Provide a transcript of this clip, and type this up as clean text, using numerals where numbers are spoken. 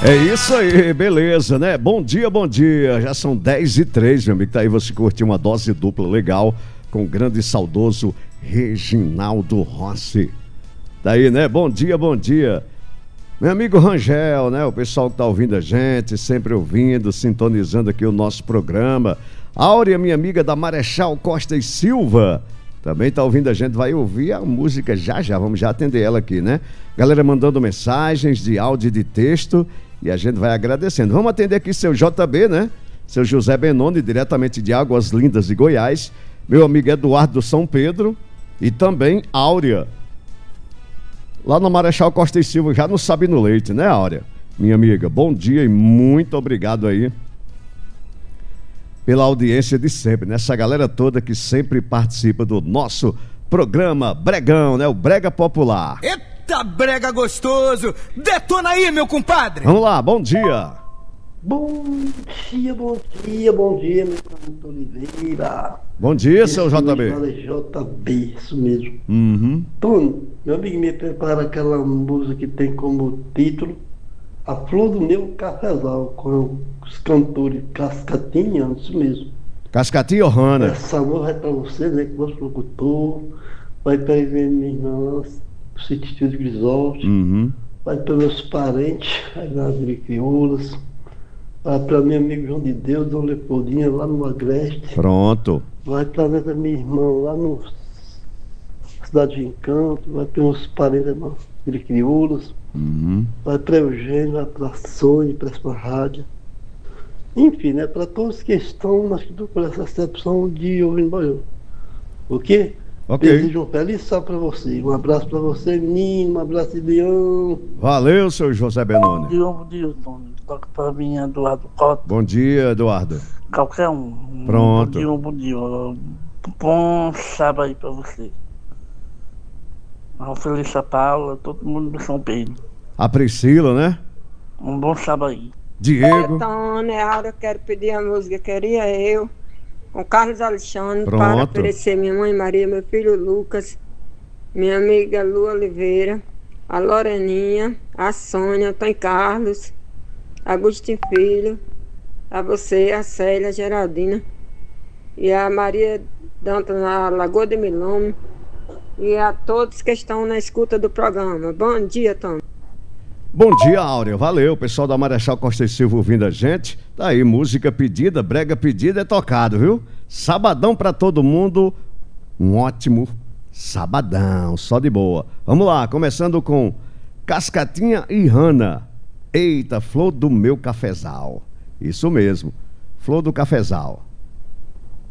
É isso aí, beleza, né? Bom dia, bom dia. Já são 10h03, meu amigo. Tá aí, você curtiu uma dose dupla legal com o grande e saudoso Reginaldo Rossi. Tá aí, né? Bom dia, bom dia. Meu amigo Rangel, né? O pessoal que tá ouvindo a gente, sempre ouvindo, sintonizando aqui o nosso programa. Áurea, minha amiga da Marechal Costa e Silva, também tá ouvindo a gente, vai ouvir a música já, vamos já atender ela aqui, né? Galera mandando mensagens de áudio e de texto e a gente vai agradecendo. Vamos atender aqui seu JB, né? Seu José Benoni, diretamente de Águas Lindas de Goiás. Meu amigo Eduardo do São Pedro e também Áurea, lá no Marechal Costa e Silva, já no Sabino Leite, né, Áurea? Minha amiga, bom dia e muito obrigado aí pela audiência de sempre, né? Essa galera toda que sempre participa do nosso programa Bregão, né? O Brega Popular. Eita, brega gostoso! Detona aí, meu compadre! Vamos lá, bom dia! Bom dia, bom dia, bom dia, meu cantor Oliveira. Bom dia, seu JB. Fala JB, isso mesmo. Uhum. Tony, meu amigo, me prepara aquela música que tem como título A Flor do Meu Cafezal, com os cantores Cascatinha, isso mesmo. Cascatinha e Ohana. Essa música vai pra você, né, que você locutor, vai pra minha irmã, o Sítio de Grisolte, vai para meus parentes, aí nas Crioulas, vai para meu amigo João de Deus, Dom Leopoldinha, lá no Agreste. Pronto. Vai para minha irmã lá no Cidade de Encanto, vai para meus parentes lá de Crioulas, vai para Eugênio, vai para a Sônia, para essa rádio. Enfim, né, para todos que estão por essa recepção de ouvindo Baião. O quê? Ok. Desejo um feliz sábado para você. Um abraço para você, menino, um abraço de Leão. Valeu, seu José Benoni. Bom dia, Tony. Toca para mim, Eduardo Cota. Bom dia, Eduardo. Qualquer um. Pronto. Bom dia. Bom sábado aí para você. Um feliz Paula, todo mundo de São Pedro. A Priscila, né? Um bom sábado aí. Diego. Tony, eu quero pedir a música, queria eu, com Carlos Alexandre, Pronto. para oferecer minha mãe Maria, meu filho Lucas, minha amiga Lu Oliveira, a Loreninha, a Sônia, Antônio Carlos, Agostinho Filho, a você, a Célia, a Geraldina e a Maria Dantas na Lagoa de Milome e a todos que estão na escuta do programa. Bom dia, Tony. Bom dia, Áurea. Valeu, pessoal da Marechal Costa e Silva ouvindo a gente. Tá aí, música pedida, brega pedida é tocado, viu? Sabadão pra todo mundo. Um ótimo sabadão, só de boa. Vamos lá, começando com Cascatinha e Ohana. Eita, flor do meu cafezal. Isso mesmo, flor do cafezal.